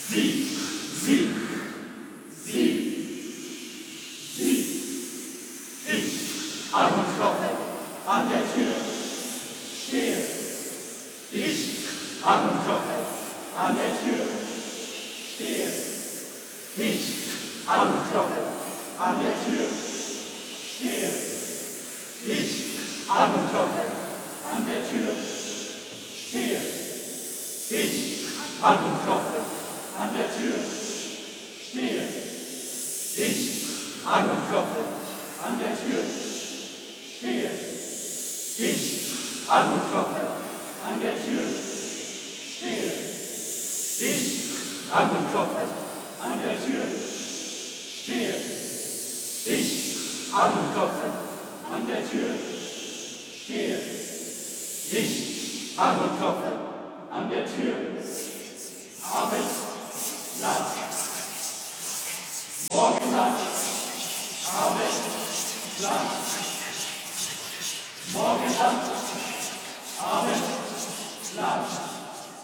Ich anklopfe an der Tür, stehe. Ich anklopfe an der Tür, stehe. Ich anklopfe an der Tür, stehe. Ich anklopfe an der Tür, stehe. Ich anklopfe an der Tür, stehe. Ich anklopfe an der Tür, stehe. Ich anklopfe an der Tür, stehe. Ich anklopfe an der Tür, stehe. Ich anklopfe an der Tür, stehe. Ich anklopfe an der Tür. Abend, Nacht, Morgennacht, Abend, Nacht, Morgennacht, Abend, Nacht.